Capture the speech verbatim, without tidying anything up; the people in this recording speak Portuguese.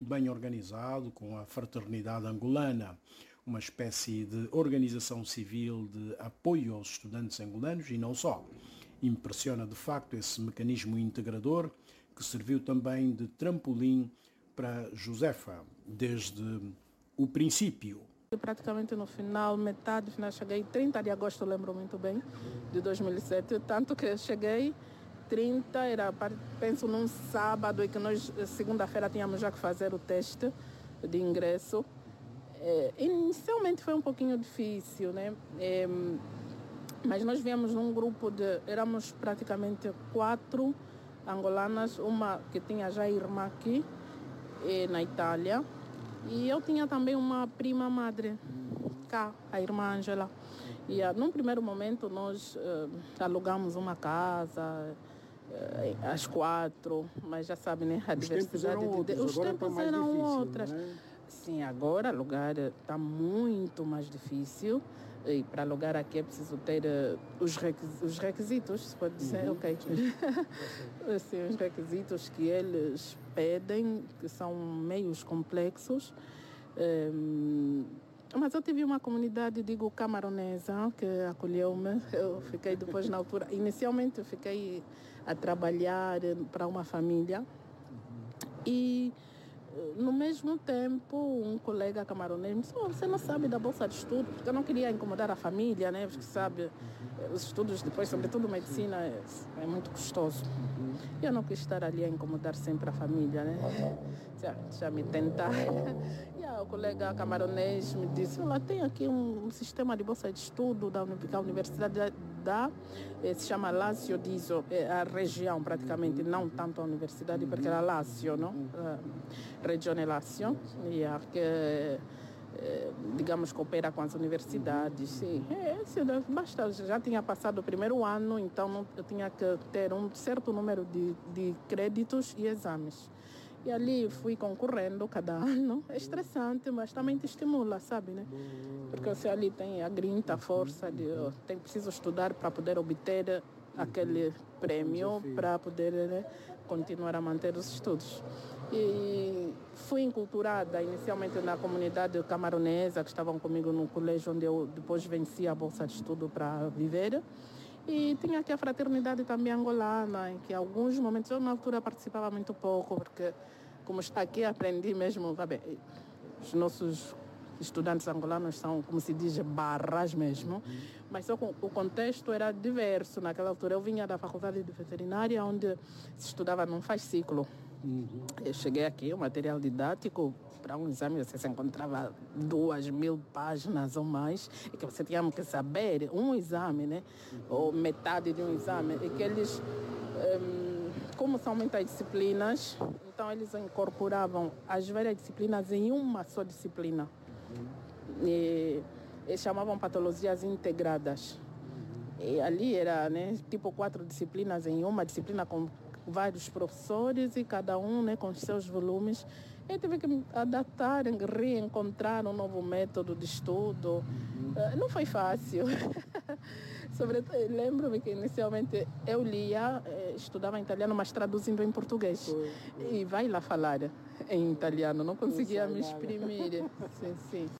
bem organizado com a Fraternidade Angolana, uma espécie de organização civil de apoio aos estudantes angolanos e não só. Impressiona de facto esse mecanismo integrador que serviu também de trampolim para Josefa desde o princípio. Praticamente no final, metade, final, cheguei trinta de agosto, lembro muito bem, de dois mil e sete, tanto que cheguei trinta, era, penso, num sábado, e que nós, segunda-feira, tínhamos já que fazer o teste de ingresso. É, inicialmente foi um pouquinho difícil, né? É, mas nós viemos num grupo de, éramos praticamente quatro angolanas, uma que tinha já irmã aqui, é, na Itália, e eu tinha também uma prima madre cá, a irmã Ângela. E uh, num primeiro momento nós uh, alugamos uma casa, uh, às quatro, mas já sabe, né? A Os diversidade tempos eram de... outros, Os agora tempos está mais eram difícil, outras. né? Sim, agora alugar está muito mais difícil. E para alugar aqui é preciso ter uh, os, requisitos, os requisitos, se pode dizer, uhum. Ok. Assim, os requisitos que eles pedem, que são meios complexos. Um, mas eu tive uma comunidade, digo, camaronesa, que acolheu-me. Eu fiquei depois, na altura, inicialmente eu fiquei a trabalhar para uma família. E no mesmo tempo, um colega camaronês me disse: oh, você não sabe da bolsa de estudo? Porque eu não queria incomodar a família, né? Porque sabe, os estudos depois, sobretudo medicina, é, é muito custoso. E eu não quis estar ali a incomodar sempre a família, né? Já, já me tentar. E aí, o colega camaronês me disse: olha, tem aqui um, um sistema de bolsa de estudo da, da Universidade da, eh, se chama Lácio Diso, é a região praticamente, não tanto a universidade, porque era Lácio, não? Uh, Regione Lácio, e a que, eh, digamos, coopera com as universidades. Sim, é, basta, já tinha passado o primeiro ano, então não, eu tinha que ter um certo número de, de créditos e exames. E ali fui concorrendo cada ano. É estressante, mas também te estimula, sabe, né? Porque você ali tem a grinta, a força, de, oh, tem preciso estudar para poder obter aquele prêmio, para poder, né, continuar a manter os estudos. E fui enculturada inicialmente na comunidade camaronesa, que estavam comigo no colégio, onde eu depois venci a bolsa de estudo para viver. E tinha aqui a fraternidade também angolana, em que em alguns momentos, eu na altura participava muito pouco, porque como está aqui, aprendi mesmo, sabe, os nossos estudantes angolanos são, como se diz, barras mesmo, mas só com, o contexto era diverso. Naquela altura eu vinha da faculdade de veterinária, onde se estudava num fascículo. Uhum. Eu cheguei aqui, o material didático, para um exame você se encontrava duas mil páginas ou mais, e que você tinha que saber um exame, né? Uhum. Ou metade de um exame, e que eles, um, como são muitas disciplinas, então eles incorporavam as várias disciplinas em uma só disciplina. Uhum. E eles chamavam patologias integradas. Uhum. E ali era, né, tipo quatro disciplinas em uma disciplina com vários professores e cada um, né, com os seus volumes. Eu tive que me adaptar, reencontrar um novo método de estudo. Uhum. Uh, não foi fácil. Sobretudo, lembro-me que inicialmente eu lia, estudava em italiano, mas traduzindo em português. Foi, foi. E vai lá falar em italiano, não conseguia não me exprimir. Sim, sim.